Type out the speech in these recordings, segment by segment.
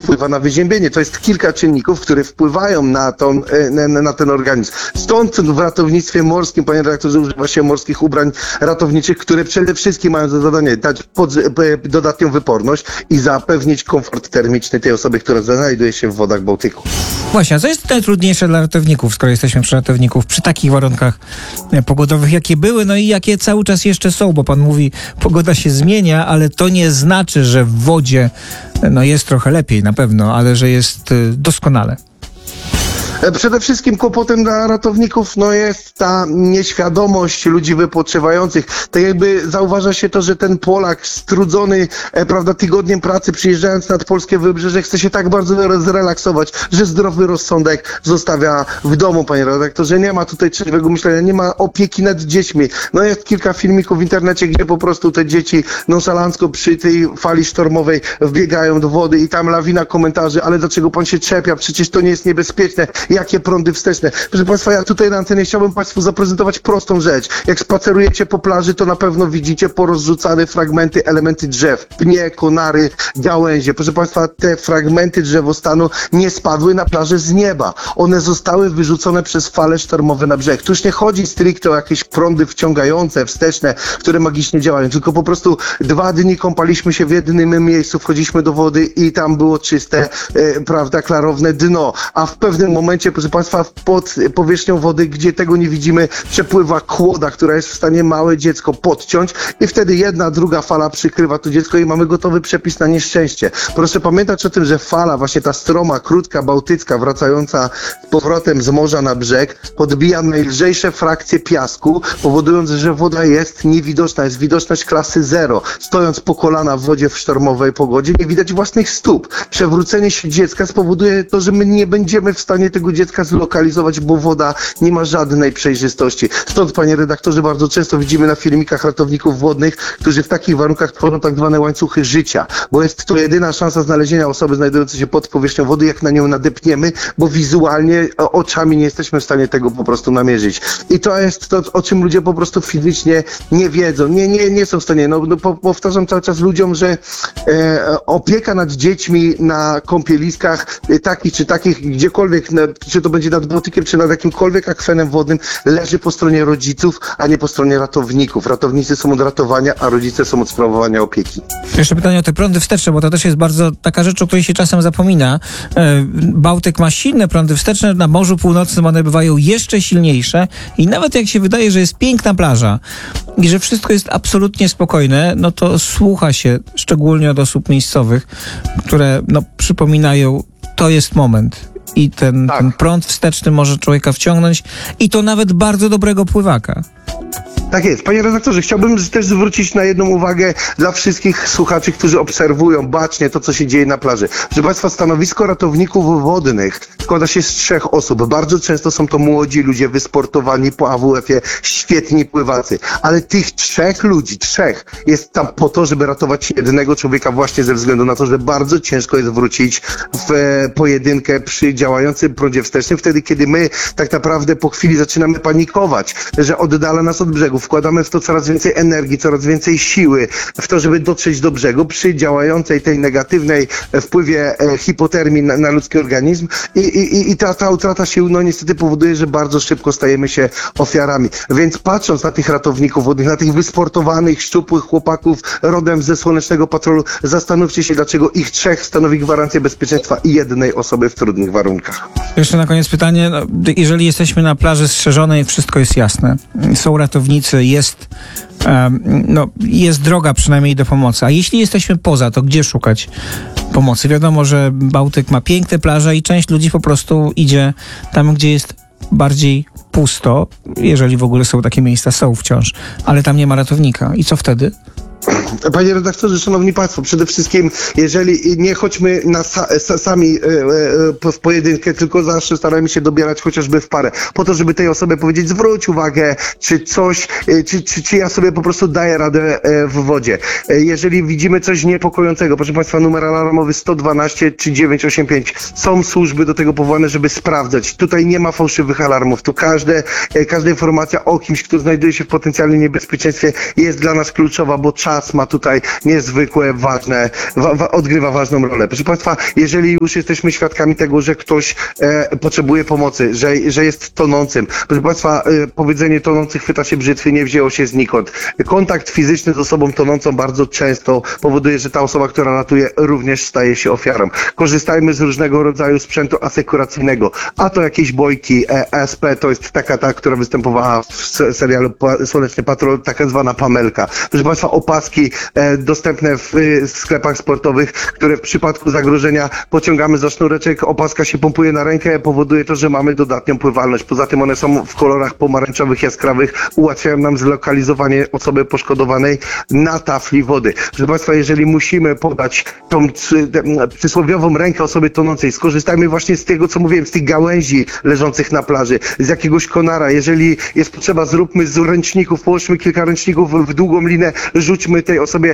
wpływa na wyziębienie. To jest kilka czynników, które wpływają na ten organizm. Stąd w ratownictwie morskim, panie redaktorze, używa się morskich ubrań ratowniczych, które przede wszystkim mają za zadanie dać dodatnią wyporność i zapewnić komfort termiczny tej osoby, która znajduje się w wodach Bałtyku. Właśnie, a co jest najtrudniejsze dla ratowników, skoro jesteśmy przy ratowników, przy takich warunkach pogodowych, jakie były, no i jakie cały czas jeszcze są, bo pan mówi, pogoda się zmienia, ale to nie znaczy, że w wodzie jest trochę lepiej na pewno, ale że jest doskonale. Przede wszystkim kłopotem dla ratowników jest ta nieświadomość ludzi wypoczywających. Tak jakby zauważa się to, że ten Polak strudzony, tygodniem pracy przyjeżdżając nad polskie wybrzeże chce się tak bardzo zrelaksować, że zdrowy rozsądek zostawia w domu, panie redaktorze. Nie ma tutaj trzeźwego myślenia, nie ma opieki nad dziećmi. Jest kilka filmików w internecie, gdzie po prostu te dzieci nonszalancko przy tej fali sztormowej wbiegają do wody i tam lawina komentarzy, ale dlaczego pan się czepia? Przecież to nie jest niebezpieczne. Jakie prądy wsteczne. Proszę państwa, ja tutaj na antenie chciałbym państwu zaprezentować prostą rzecz. Jak spacerujecie po plaży, to na pewno widzicie porozrzucane fragmenty, elementy drzew, pnie, konary, gałęzie. Proszę państwa, te fragmenty drzewostanu nie spadły na plażę z nieba. One zostały wyrzucone przez fale sztormowe na brzeg. Tu już nie chodzi stricte o jakieś prądy wciągające, wsteczne, które magicznie działają, tylko po prostu 2 dni kąpaliśmy się w jednym miejscu, wchodziliśmy do wody i tam było czyste, klarowne dno. A w pewnym momencie, proszę państwa, pod powierzchnią wody, gdzie tego nie widzimy, przepływa kłoda, która jest w stanie małe dziecko podciąć i wtedy jedna, druga fala przykrywa to dziecko i mamy gotowy przepis na nieszczęście. Proszę pamiętać o tym, że fala, właśnie ta stroma, krótka, bałtycka, wracająca z powrotem z morza na brzeg, podbija najlżejsze frakcje piasku, powodując, że woda jest niewidoczna, jest widoczność klasy 0. Stojąc po kolana w wodzie w sztormowej pogodzie, nie widać własnych stóp. Przewrócenie się dziecka spowoduje to, że my nie będziemy w stanie tego dziecka zlokalizować, bo woda nie ma żadnej przejrzystości. Stąd, panie redaktorze, bardzo często widzimy na filmikach ratowników wodnych, którzy w takich warunkach tworzą tak zwane łańcuchy życia, bo jest to jedyna szansa znalezienia osoby znajdującej się pod powierzchnią wody, jak na nią nadepniemy, bo wizualnie, oczami nie jesteśmy w stanie tego po prostu namierzyć. I to jest to, o czym ludzie po prostu fizycznie nie wiedzą, nie są w stanie. Powtarzam cały czas ludziom, że opieka nad dziećmi na kąpieliskach takich czy takich, gdziekolwiek, czy to będzie nad Bałtykiem, czy nad jakimkolwiek akwenem wodnym, leży po stronie rodziców, a nie po stronie ratowników. Ratownicy są od ratowania, a rodzice są od sprawowania opieki. Jeszcze pytanie o te prądy wsteczne, bo to też jest bardzo taka rzecz, o której się czasem zapomina. Bałtyk ma silne prądy wsteczne, na Morzu Północnym one bywają jeszcze silniejsze i nawet jak się wydaje, że jest piękna plaża i że wszystko jest absolutnie spokojne, to słucha się, szczególnie od osób miejscowych, które przypominają, to jest moment. I ten prąd wsteczny może człowieka wciągnąć i to nawet bardzo dobrego pływaka. Tak jest. Panie redaktorze, chciałbym też zwrócić na jedną uwagę dla wszystkich słuchaczy, którzy obserwują bacznie to, co się dzieje na plaży. Proszę państwa, stanowisko ratowników wodnych składa się z 3 osób. Bardzo często są to młodzi ludzie wysportowani po AWF-ie, świetni pływacy. Ale tych 3 ludzi, jest tam po to, żeby ratować jednego człowieka właśnie ze względu na to, że bardzo ciężko jest wrócić w pojedynkę przy działającym prądzie wstecznym, wtedy kiedy my tak naprawdę po chwili zaczynamy panikować, że oddala nas od brzegu. Wkładamy w to coraz więcej energii, coraz więcej siły w to, żeby dotrzeć do brzegu przy działającej tej negatywnej wpływie hipotermii na ludzki organizm i ta utrata sił niestety powoduje, że bardzo szybko stajemy się ofiarami. Więc patrząc na tych ratowników wodnych, na tych wysportowanych, szczupłych chłopaków rodem ze Słonecznego Patrolu, zastanówcie się, dlaczego ich 3 stanowi gwarancję bezpieczeństwa i jednej osoby w trudnych warunkach. Jeszcze na koniec pytanie, jeżeli jesteśmy na plaży strzeżonej, wszystko jest jasne. Są ratownicy, jest droga przynajmniej do pomocy. A jeśli jesteśmy poza, to gdzie szukać pomocy? Wiadomo, że Bałtyk ma piękne plaże i część ludzi po prostu idzie tam, gdzie jest bardziej pusto, jeżeli w ogóle są takie miejsca, są wciąż, ale tam nie ma ratownika. I co wtedy? Panie redaktorze, szanowni państwo, przede wszystkim, jeżeli nie chodźmy sami w pojedynkę, tylko zawsze starajmy się dobierać chociażby w parę, po to, żeby tej osobie powiedzieć, zwróć uwagę, czy coś, czy ja sobie po prostu daję radę w wodzie. Jeżeli widzimy coś niepokojącego, proszę państwa, numer alarmowy 112 czy 985, są służby do tego powołane, żeby sprawdzać. Tutaj nie ma fałszywych alarmów, tu każda informacja o kimś, kto znajduje się w potencjalnym niebezpieczeństwie, jest dla nas kluczowa, bo czas czas ma tutaj niezwykle ważne, odgrywa ważną rolę. Proszę Państwa, jeżeli już jesteśmy świadkami tego, że ktoś potrzebuje pomocy, że jest tonącym, proszę Państwa, powiedzenie tonący chwyta się brzytwy nie wzięło się znikąd. Kontakt fizyczny z osobą tonącą bardzo często powoduje, że ta osoba, która ratuje, również staje się ofiarą. Korzystajmy z różnego rodzaju sprzętu asekuracyjnego, a to jakieś bojki, ESP, to jest ta, która występowała w serialu Słoneczny Patrol, taka zwana Pamelka. Proszę Państwa, opaski dostępne w sklepach sportowych, które w przypadku zagrożenia pociągamy za sznureczek, opaska się pompuje na rękę, powoduje to, że mamy dodatnią pływalność. Poza tym one są w kolorach pomarańczowych, jaskrawych, ułatwiają nam zlokalizowanie osoby poszkodowanej na tafli wody. Proszę Państwa, jeżeli musimy podać tą przysłowiową rękę osobie tonącej, skorzystajmy właśnie z tego, co mówiłem, z tych gałęzi leżących na plaży, z jakiegoś konara. Jeżeli jest potrzeba, zróbmy z ręczników, połóżmy kilka ręczników w długą linę, rzućmy tej osobie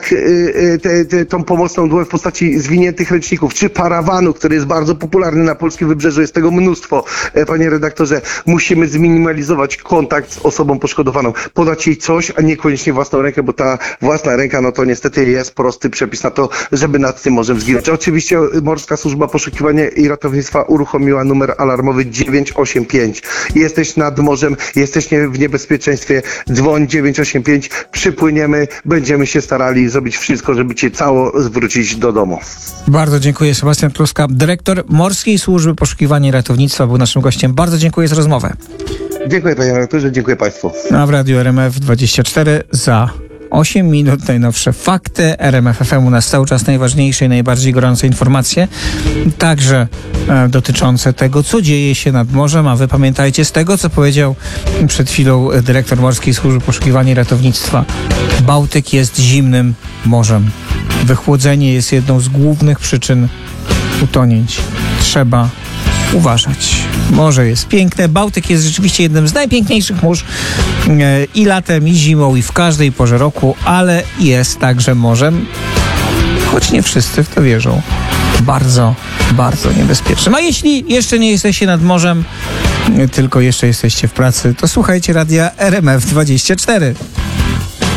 tą pomocną dłoń w postaci zwiniętych ręczników, czy parawanu, który jest bardzo popularny na polskim wybrzeżu, jest tego mnóstwo. Panie redaktorze, musimy zminimalizować kontakt z osobą poszkodowaną, podać jej coś, a niekoniecznie własną rękę, bo ta własna ręka, no to niestety jest prosty przepis na to, żeby nad tym morzem zginąć. Oczywiście Morska Służba Poszukiwania i Ratownictwa uruchomiła numer alarmowy 985. Jesteś nad morzem, jesteś w niebezpieczeństwie, dzwoń 985, przypłyniemy, będziemy się starali zrobić wszystko, żeby cię cało zwrócić do domu. Bardzo dziękuję. Sebastian Kluska, dyrektor Morskiej Służby Poszukiwania i Ratownictwa, był naszym gościem. Bardzo dziękuję za rozmowę. Dziękuję panie redaktorze, dziękuję państwu. A w Radiu RMF24 za 8 minut najnowsze fakty. RMF FM u nas cały czas najważniejsze i najbardziej gorące informacje, także dotyczące tego, co dzieje się nad morzem, a wy pamiętajcie z tego, co powiedział przed chwilą dyrektor Morskiej Służby Poszukiwania i Ratownictwa. Bałtyk jest zimnym morzem. Wychłodzenie jest jedną z głównych przyczyn utonięć. Trzeba uważać. Morze jest piękne. Bałtyk jest rzeczywiście jednym z najpiękniejszych mórz i latem, i zimą, i w każdej porze roku, ale jest także morzem, choć nie wszyscy w to wierzą, bardzo, bardzo niebezpiecznym. A jeśli jeszcze nie jesteście nad morzem, tylko jeszcze jesteście w pracy, to słuchajcie radia RMF24.